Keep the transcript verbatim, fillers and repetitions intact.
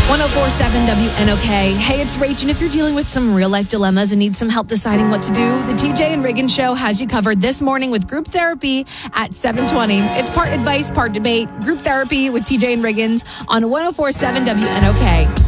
ten forty-seven W N O K. Hey, it's Rach, and if you're dealing with some real-life dilemmas and need some help deciding what to do, the T J and Riggins Show has you covered this morning with group therapy at seven twenty. It's part advice, part debate. Group therapy with T J and Riggins on ten forty-seven W N O K.